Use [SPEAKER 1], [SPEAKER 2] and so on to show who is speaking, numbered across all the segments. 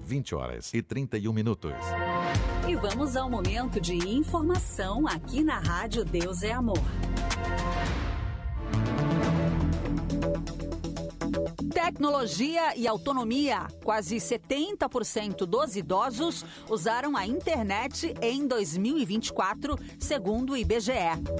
[SPEAKER 1] 20h31.
[SPEAKER 2] E vamos ao momento de informação aqui na Rádio Deus é Amor. Tecnologia e autonomia. Quase 70% dos idosos usaram a internet em 2024, segundo o IBGE.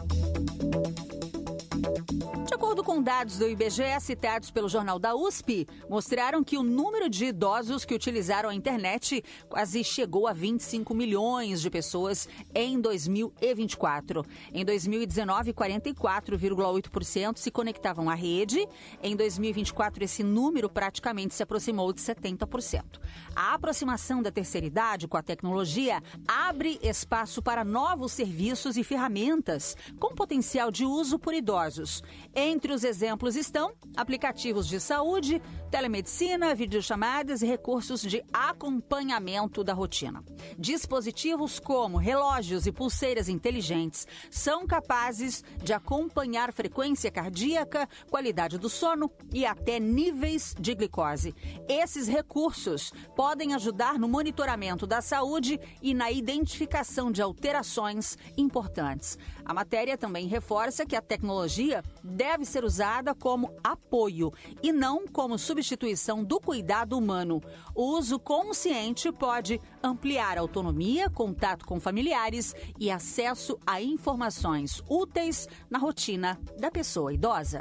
[SPEAKER 2] De acordo com dados do IBGE citados pelo Jornal da USP, mostraram que o número de idosos que utilizaram a internet quase chegou a 25 milhões de pessoas em 2024. Em 2019, 44,8% se conectavam à rede. Em 2024, esse número praticamente se aproximou de 70%. A aproximação da terceira idade com a tecnologia abre espaço para novos serviços e ferramentas com potencial de uso por idosos. Entre os exemplos estão aplicativos de saúde, telemedicina, videochamadas e recursos de acompanhamento da rotina. Dispositivos como relógios e pulseiras inteligentes são capazes de acompanhar frequência cardíaca, qualidade do sono e até níveis de glicose. Esses recursos podem ajudar no monitoramento da saúde e na identificação de alterações importantes. A matéria também reforça que a tecnologia deve ser usada como apoio e não como substituição do cuidado humano. O uso consciente pode ampliar a autonomia, contato com familiares e acesso a informações úteis na rotina da pessoa idosa.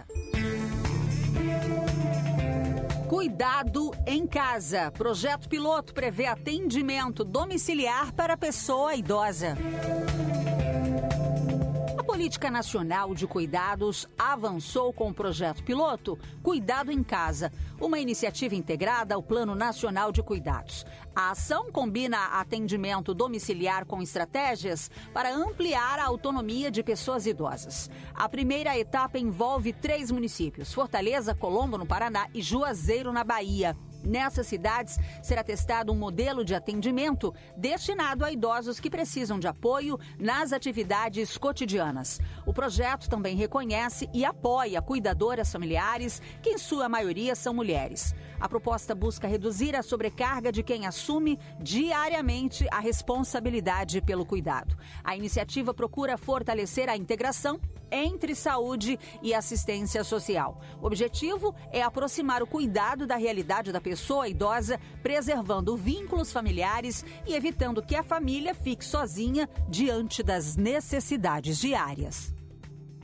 [SPEAKER 2] Cuidado em casa. Projeto piloto prevê atendimento domiciliar para a pessoa idosa. A Política Nacional de Cuidados avançou com o projeto piloto Cuidado em Casa, uma iniciativa integrada ao Plano Nacional de Cuidados. A ação combina atendimento domiciliar com estratégias para ampliar a autonomia de pessoas idosas. A primeira etapa envolve 3 municípios: Fortaleza, Colombo, no Paraná, e Juazeiro, na Bahia. Nessas cidades, será testado um modelo de atendimento destinado a idosos que precisam de apoio nas atividades cotidianas. O projeto também reconhece e apoia cuidadoras familiares, que em sua maioria são mulheres. A proposta busca reduzir a sobrecarga de quem assume diariamente a responsabilidade pelo cuidado. A iniciativa procura fortalecer a integração entre saúde e assistência social. O objetivo é aproximar o cuidado da realidade da pessoa idosa, preservando vínculos familiares e evitando que a família fique sozinha diante das necessidades diárias.